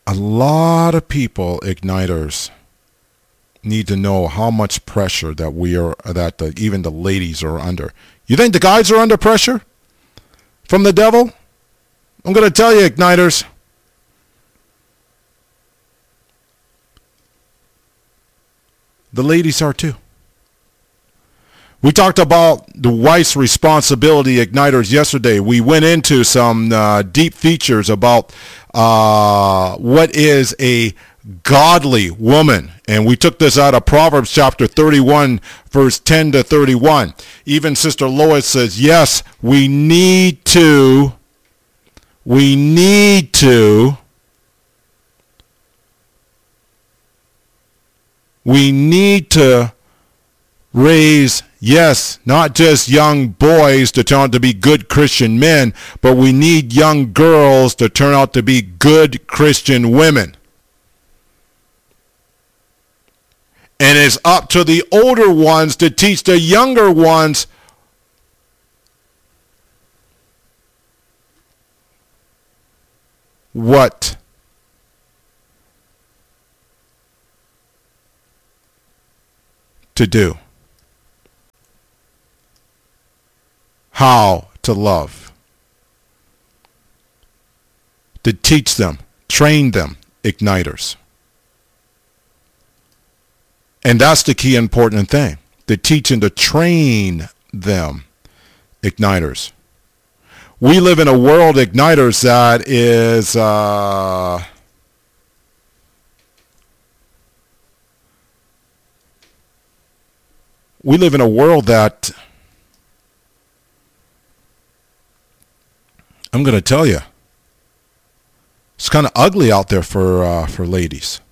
A lot of people, igniters, need to know how much pressure that even the ladies are under. You think the guys are under pressure from the devil? I'm going to tell you, igniters. The ladies are too. We talked about the wife's responsibility, igniters, yesterday. We went into some deep features about what is a godly woman. And we took this out of Proverbs chapter 31, verse 10 to 31. Even Sister Lois says, yes, we need to raise, yes, not just young boys to turn out to be good Christian men, but we need young girls to turn out to be good Christian women. And it's up to the older ones to teach the younger ones what to do. How to love. To teach them, train them, igniters. And that's the key important thing. To teach and to train them, igniters. We live in a world, igniters, that is we live in a world that, I'm going to tell you, it's kind of ugly out there for ladies.